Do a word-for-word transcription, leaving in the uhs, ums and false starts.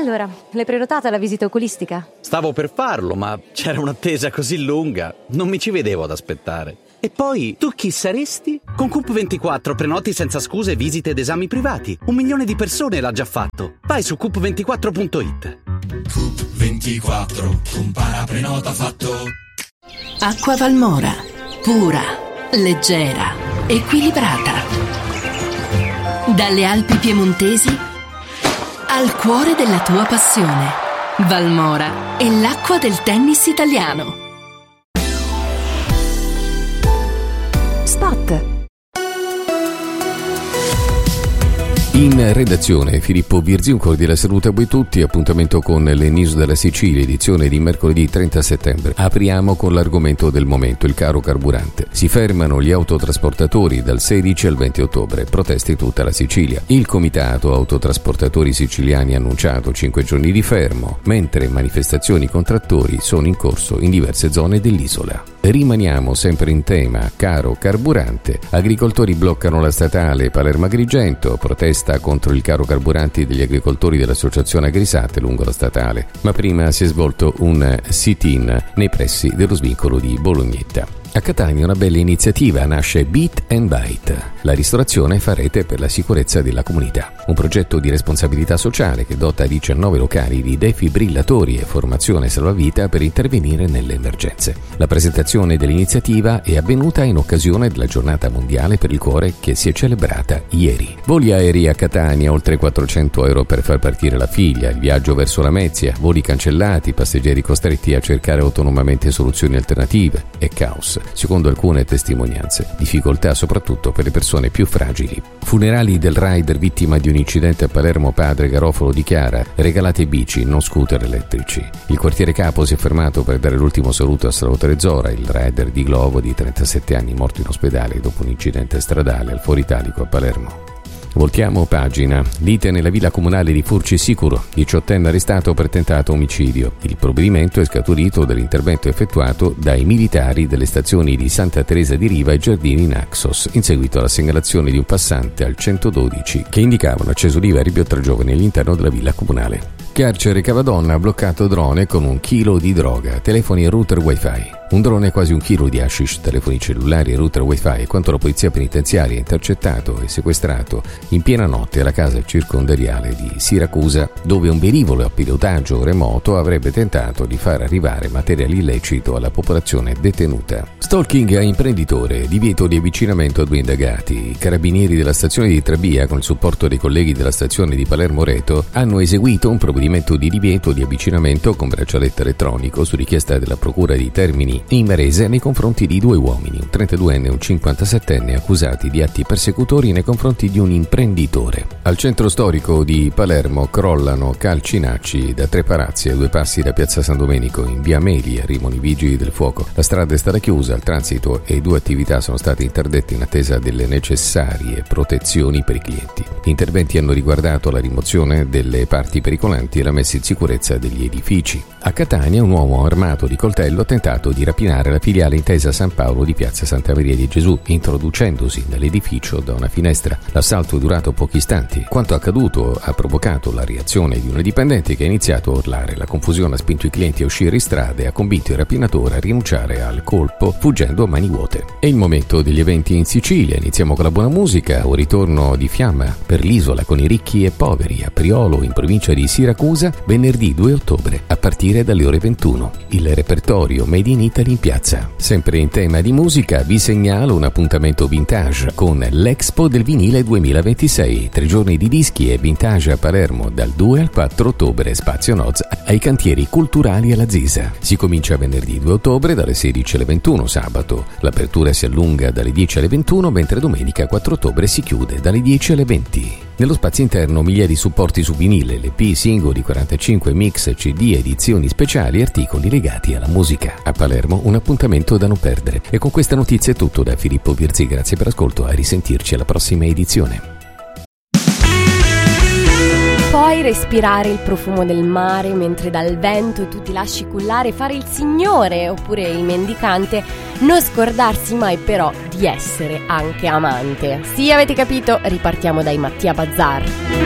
allora, l'hai prenotata la visita oculistica? Stavo per farlo, ma c'era un'attesa così lunga, non mi ci vedevo ad aspettare. E poi, tu chi saresti? Con Coop ventiquattro prenoti senza scuse visite ed esami privati. Un milione di persone l'ha già fatto. Vai su coop ventiquattro punto it. Coop ventiquattro, compara, prenota, fatto. Acqua Valmora, pura, leggera, equilibrata. Dalle Alpi piemontesi al cuore della tua passione. Valmora è l'acqua del tennis italiano. Spot. In redazione Filippo Virzi, un cordiale saluto a voi tutti. Appuntamento con le news della Sicilia, edizione di mercoledì trenta settembre. Apriamo con l'argomento del momento, il caro carburante. Si fermano gli autotrasportatori dal sedici al venti ottobre, proteste in tutta la Sicilia. Il comitato autotrasportatori siciliani ha annunciato cinque giorni di fermo, mentre manifestazioni con trattori sono in corso in diverse zone dell'isola. Rimaniamo sempre in tema caro carburante. Agricoltori bloccano la statale Palermo-Agrigento, protesta contro il caro carburanti degli agricoltori dell'associazione Agrisate lungo la statale. Ma prima si è svolto un sit-in nei pressi dello svincolo di Bolognetta. A Catania una bella iniziativa, nasce Beat and Bite, la ristorazione fa rete per la sicurezza della comunità. Un progetto di responsabilità sociale che dota diciannove locali di defibrillatori e formazione salvavita per intervenire nelle emergenze. La presentazione dell'iniziativa è avvenuta in occasione della giornata mondiale per il cuore che si è celebrata ieri. Voli aerei a Catania, oltre quattrocento euro per far partire la figlia, il viaggio verso Lamezia, voli cancellati, passeggeri costretti a cercare autonomamente soluzioni alternative e caos. Secondo alcune testimonianze, difficoltà soprattutto per le persone più fragili. Funerali del rider vittima di un incidente a Palermo. Padre Garofalo dichiara: regalate bici, non scooter elettrici. Il quartiere capo si è fermato per dare l'ultimo saluto a Salvatore Zora, il rider di Glovo di trentasette anni morto in ospedale dopo un incidente stradale al Foro Italico a Palermo. Voltiamo pagina. Lite nella villa comunale di Furci Sicuro, diciottenne arrestato per tentato omicidio. Il provvedimento è scaturito dall'intervento effettuato dai militari delle stazioni di Santa Teresa di Riva e Giardini Naxos, in seguito alla segnalazione di un passante al centododici che indicava un acceso diverbio tra giovani all'interno della villa comunale. Carcere Cavadonna ha bloccato drone con un chilo di droga, telefoni e router wifi. Un drone e quasi un chilo di hashish, telefoni cellulari e router wifi è quanto la polizia penitenziaria ha intercettato e sequestrato in piena notte alla casa circondariale di Siracusa, dove un velivolo a pilotaggio remoto avrebbe tentato di far arrivare materiale illecito alla popolazione detenuta. Stalking a imprenditore, divieto di avvicinamento a due indagati. I carabinieri della stazione di Trabia, con il supporto dei colleghi della stazione di Palermo Reto, hanno eseguito un provvedimento di divieto di avvicinamento con braccialetto elettronico su richiesta della procura di Termini in Varese nei confronti di due uomini, un trentaduenne e un cinquantasettenne, accusati di atti persecutori nei confronti di un imprenditore. Al centro storico di Palermo crollano calcinacci da tre palazzi a due passi da piazza San Domenico. In via Meli arrivano i vigili del fuoco. La strada è stata chiusa al transito e due attività sono state interdette in attesa delle necessarie protezioni per i clienti. Gli interventi hanno riguardato la rimozione delle parti pericolanti e la messa in sicurezza degli edifici. A Catania un uomo armato di coltello ha tentato di rapinare la filiale Intesa San Paolo di piazza Santa Maria di Gesù, introducendosi nell'edificio da una finestra. L'assalto è durato pochi istanti. Quanto accaduto ha provocato la reazione di una dipendente che ha iniziato a urlare. La confusione ha spinto i clienti a uscire in strada e ha convinto il rapinatore a rinunciare al colpo, fuggendo a mani vuote. È il momento degli eventi in Sicilia. Iniziamo con la buona musica, un ritorno di fiamma per l'isola con i ricchi e poveri a Priolo, in provincia di Siracusa, venerdì due ottobre a partire dalle ore ventuno. Il repertorio Made in Italy in piazza. Sempre in tema di musica vi segnalo un appuntamento vintage con l'Expo del Vinile duemilaventisei, tre giorni di dischi e vintage a Palermo dal due al quattro ottobre, spazio Noz ai cantieri culturali alla Zisa. Si comincia venerdì due ottobre dalle sedici alle ventuno, sabato l'apertura si allunga dalle dieci alle ventuno, mentre domenica quattro ottobre si chiude dalle dieci alle venti. Nello spazio interno migliaia di supporti su vinile, L P, singoli, quarantacinque, mix, C D, edizioni speciali e articoli legati alla musica. A Palermo un appuntamento da non perdere. E con questa notizia è tutto da Filippo Virzi, grazie per l'ascolto, a risentirci alla prossima edizione. Puoi respirare il profumo del mare mentre dal vento tu ti lasci cullare, fare il signore oppure il mendicante, non scordarsi mai però di essere anche amante. Sì, avete capito? Ripartiamo dai Mattia Bazzar.